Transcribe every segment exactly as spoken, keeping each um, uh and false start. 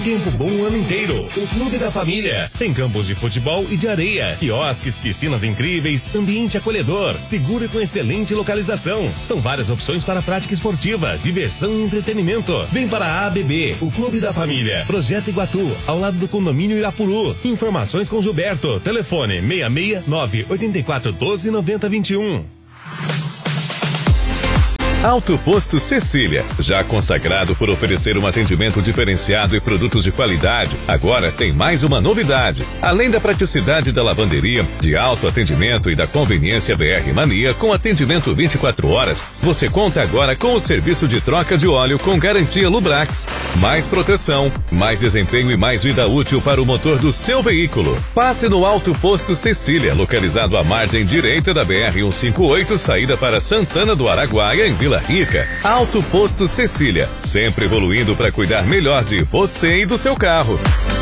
Tempo bom o ano inteiro. O Clube da Família. Tem campos de futebol e de areia, quiosques, piscinas incríveis, ambiente acolhedor, seguro e com excelente localização. São várias opções para a prática esportiva, diversão e entretenimento. Vem para a A B B, o Clube da Família. Projeto Iguatu, ao lado do condomínio Irapuru. Informações com Gilberto. Telefone seis seis nove oito quatro um dois nove zero dois um. Alto Posto Cecília, já consagrado por oferecer um atendimento diferenciado e produtos de qualidade, agora tem mais uma novidade. Além da praticidade da lavanderia, de alto atendimento e da conveniência B R Mania com atendimento vinte e quatro horas, você conta agora com o serviço de troca de óleo com garantia Lubrax. Mais proteção, mais desempenho e mais vida útil para o motor do seu veículo. Passe no Alto Posto Cecília, localizado à margem direita da B R cento e cinquenta e oito, saída para Santana do Araguaia, em Vila Rica. Alto Posto Cecília, sempre evoluindo para cuidar melhor de você e do seu carro.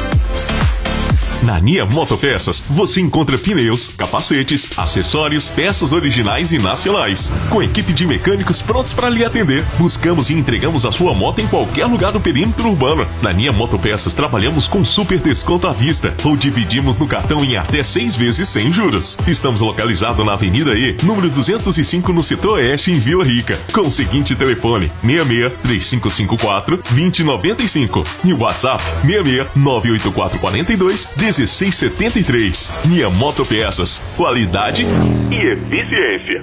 Na Nia Motopeças, você encontra pneus, capacetes, acessórios, peças originais e nacionais. Com equipe de mecânicos prontos para lhe atender, buscamos e entregamos a sua moto em qualquer lugar do perímetro urbano. Na Nia Motopeças, trabalhamos com super desconto à vista ou dividimos no cartão em até seis vezes sem juros. Estamos localizados na Avenida E, número duzentos e cinco, no setor oeste, em Vila Rica, com o seguinte telefone: seis seis três cinco cinco quatro dois zero nove cinco e o WhatsApp seis seis nove oito quatro quatro dois um seis sete três. Nia Motopeças, qualidade e eficiência.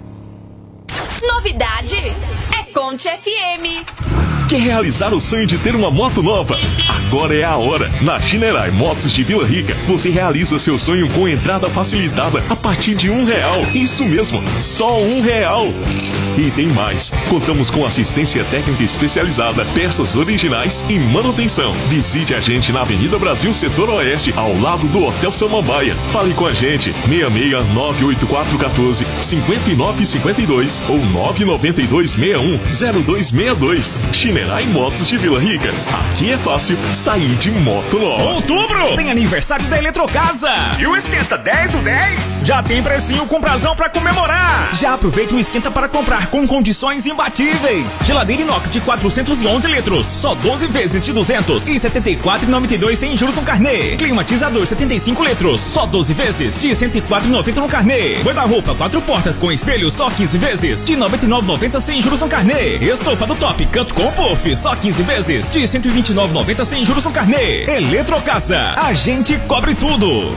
Novidade é Conte F M. Quer realizar o sonho de ter uma moto nova? Agora é a hora. Na Shinerai Motos de Vila Rica, você realiza seu sonho com entrada facilitada a partir de um real. Isso mesmo, só um real. E tem mais. Contamos com assistência técnica especializada, peças originais e manutenção. Visite a gente na Avenida Brasil, setor oeste, ao lado do Hotel Samambaia. Fale com a gente, seis seis nove oito quatro um quatro cinco nove cinco dois ou nove nove dois seis um zero dois seis dois. Shinerai Motos de Vila Rica. Aqui é fácil sair de moto nova. Outubro tem aniversário da Eletrocasa. E o Esquenta dez do dez já tem precinho com prazão pra comemorar. Já aproveita o Esquenta para comprar com condições imbatíveis. Geladeira inox de quatrocentos e onze litros, só doze vezes de duzentos e setenta e quatro reais e noventa e dois centavos sem juros no carnê. Climatizador setenta e cinco litros, só doze vezes de cento e quatro reais e noventa centavos no carnê. Guarda-roupa quatro portas com espelho, só quinze vezes de noventa e nove reais e noventa centavos sem juros no carnê. Estofa do Top Canto com Puff, só quinze vezes de cento e vinte e nove reais e noventa centavos sem juros no carnê. Eletrocasa, a gente cobre tudo.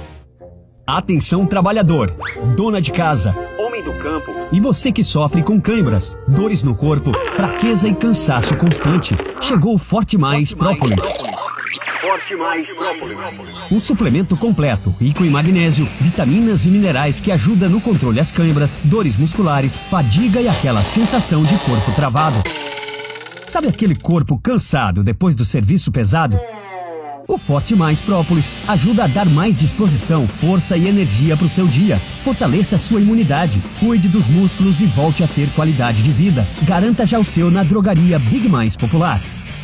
Atenção trabalhador, dona de casa, homem do campo e você que sofre com câimbras, dores no corpo, fraqueza e cansaço constante. Chegou o Forte Mais Própolis. Forte Mais Própolis. Um suplemento completo, rico em magnésio, vitaminas e minerais que ajuda no controle das câimbras, dores musculares, fadiga e aquela sensação de corpo travado. Sabe aquele corpo cansado depois do serviço pesado? O Forte Mais Própolis ajuda a dar mais disposição, força e energia para o seu dia. Fortaleça a sua imunidade, cuide dos músculos e volte a ter qualidade de vida. Garanta já o seu na drogaria Big Mais Popular.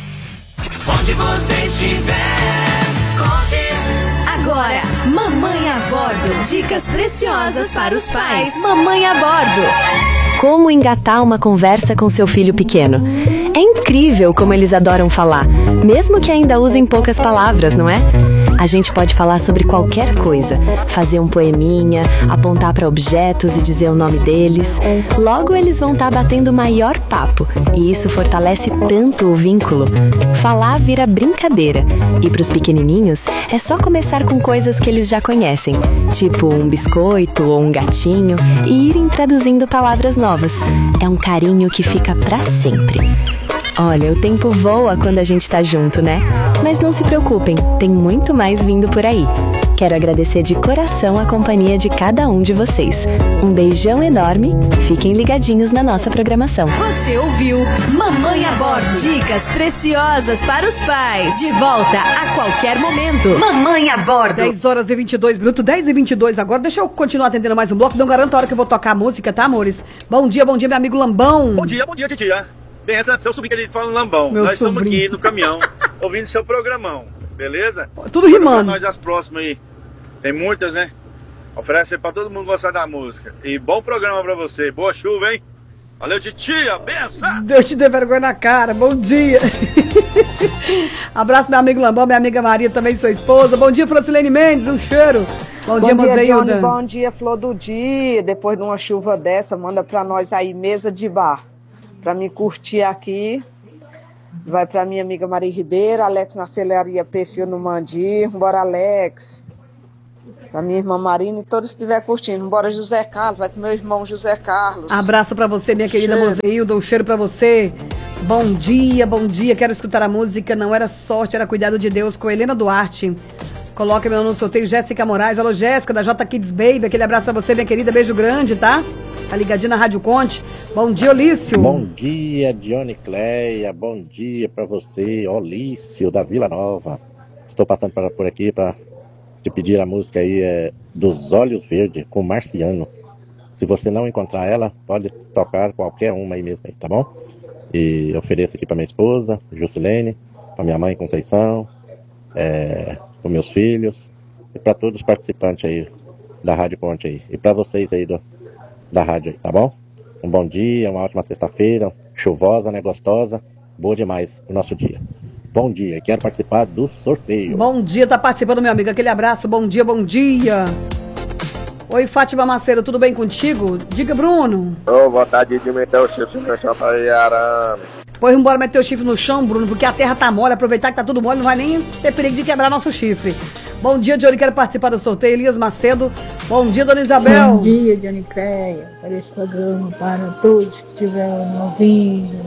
Onde você estiver, confie. Agora, Mamãe a Bordo. Dicas preciosas para os pais. Mamãe a Bordo. Como engatar uma conversa com seu filho pequeno. É incrível como eles adoram falar, mesmo que ainda usem poucas palavras, não é? A gente pode falar sobre qualquer coisa, fazer um poeminha, apontar para objetos e dizer o nome deles. Logo eles vão estar batendo o maior papo, e isso fortalece tanto o vínculo. Falar vira brincadeira, e para os pequenininhos é só começar com coisas que eles já conhecem, tipo um biscoito ou um gatinho, e irem traduzindo palavras novas. É um carinho que fica para sempre. Olha, o tempo voa quando a gente tá junto, né? Mas não se preocupem, tem muito mais vindo por aí. Quero agradecer de coração a companhia de cada um de vocês. Um beijão enorme, fiquem ligadinhos na nossa programação. Você ouviu Mamãe a Bordo. Dicas preciosas para os pais. De volta a qualquer momento. Mamãe a Bordo. dez horas e vinte e dois minutos, dez e vinte e dois agora. Deixa eu continuar atendendo mais um bloco. Não garanto a hora que eu vou tocar a música, tá, amores? Bom dia, bom dia, meu amigo Lambão. Bom dia, bom dia, titia. Benção, seu sobrinho que ele fala Lambão. Meu nós sobrinho. estamos aqui no caminhão, ouvindo seu programão, beleza? Tudo rimando. Pra nós as próximas aí. Tem muitas, né? Oferece pra todo mundo gostar da música. E bom programa pra você. Boa chuva, hein? Valeu, titia. Benção. Deus te dê vergonha na cara. Bom dia. Abraço, meu amigo Lambão, minha amiga Maria, também sua esposa. Bom dia, Francilene Mendes, um cheiro. Bom, bom dia, Mozeilda. Bom dia, Flor do Dia. Depois de uma chuva dessa, manda pra nós aí mesa de bar. Pra me curtir aqui. Vai pra minha amiga Maria Ribeiro, Alex na Celaria Perfil no Mandi. Bora, Alex. Pra minha irmã Marina e todos que estiver curtindo. Bora, José Carlos. Vai pro meu irmão José Carlos. Abraço pra você, minha querida Mozeilda. Um cheiro pra você. Bom dia, bom dia. Quero escutar a música Não Era Sorte, Era Cuidado de Deus, com Helena Duarte. Coloca meu nome no sorteio, Jéssica Moraes. Alô, Jéssica, da J Kids Baby. Aquele abraço a você, minha querida. Beijo grande, tá? Tá ligadinha na Rádio Conte. Bom dia, Olício. Bom dia, Dione Cleia. Bom dia pra você, Olício, da Vila Nova. Estou passando por, por aqui pra te pedir a música aí é, dos Olhos Verdes, com Marciano. Se você não encontrar ela, pode tocar qualquer uma aí mesmo, aí, tá bom? E eu ofereço aqui pra minha esposa, Juscelene, pra minha mãe, Conceição, é, para meus filhos e para todos os participantes aí da Rádio Ponte aí. E para vocês aí do, da rádio aí, tá bom? Um bom dia, uma ótima sexta-feira, chuvosa, né, gostosa, boa demais o nosso dia. Bom dia, quero participar do sorteio. Bom dia, tá participando, meu amigo, aquele abraço, bom dia, bom dia. Oi, Fátima Macedo, tudo bem contigo? Diga, Bruno. Ô, oh, vontade de meter o chifre no chão pra ir arame. Pois embora meter o chifre no chão, Bruno, porque a terra tá mole, aproveitar que tá tudo mole, não vai nem ter perigo de quebrar nosso chifre. Bom dia, Johnny, quero participar do sorteio. Elias Macedo. Bom dia, Dona Isabel. Bom dia, Johnny Cleia, para esse programa, para todos que estiveram ouvindo.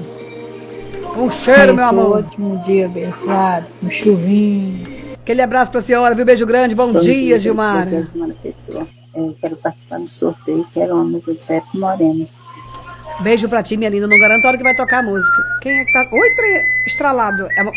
Um cheiro, meu amor. Um ótimo dia, abençoado, um chuvinho. Aquele abraço pra senhora, viu? Beijo grande. Bom, Bom dia, dia, Gilmara. Eu quero participar do sorteio, quero uma música de Pepe Moreno. Beijo pra ti, minha linda. Não garanto a hora que vai tocar a música. Quem é que tá... Oi, tre... estralado. É...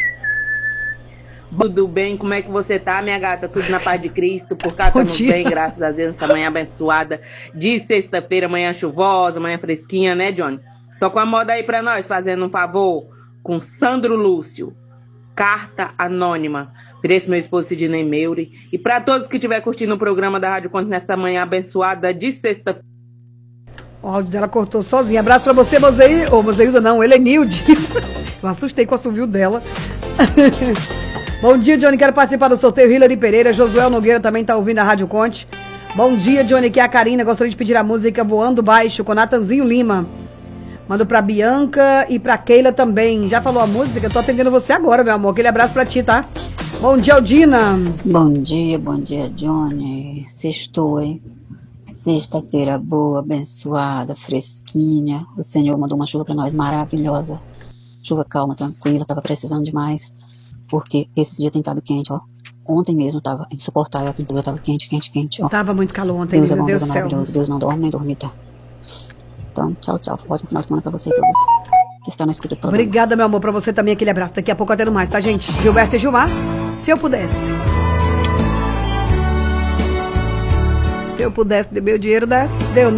Tudo bem? Como é que você tá, minha gata? Tudo na paz de Cristo? Por cá estamos bem, graças a Deus. Essa manhã abençoada de sexta-feira, manhã chuvosa, manhã fresquinha, né, Johnny? Toca uma moda aí pra nós, fazendo um favor, com Sandro Lúcio. Carta Anônima. Ofereço meu esposo Sidney Meuri. E pra todos que estiver curtindo o programa da Rádio Conte nessa manhã abençoada de sexta-feira. O áudio dela cortou sozinha. Abraço pra você, Mozeilda. Ô, Mozeilda não, ele é Nilde. Eu assustei com o assovio dela. Bom dia, Johnny. Quero participar do sorteio. Hilary Pereira. Josuel Nogueira também tá ouvindo a Rádio Conte. Bom dia, Johnny. Que é a Karina. Gostaria de pedir a música Voando Baixo com Natanzinho Lima. Mando pra Bianca e pra Keila também. Já falou a música? Eu tô atendendo você agora, meu amor. Aquele abraço pra ti, tá? Bom dia, Aldina. Bom dia, bom dia, Johnny. Sextou, hein? Sexta-feira boa, abençoada, fresquinha. O Senhor mandou uma chuva pra nós maravilhosa. Chuva calma, tranquila. Tava precisando demais. Porque esse dia tem estado quente, ó. Ontem mesmo tava insuportável. A quintura tava quente, quente, quente, ó. Tava muito calor ontem, Deus é bom, Deus Deus é maravilhoso. Deus não dorme nem dormita. Então, tchau, tchau. Ótimo final de semana pra você todos que está na escuta do programa. Obrigada, meu amor, pra você também. Aquele abraço. Daqui a pouco até no mais, tá, gente? Gilberto e Gilmar, se eu pudesse. Se eu pudesse, meu dinheiro desse, deu.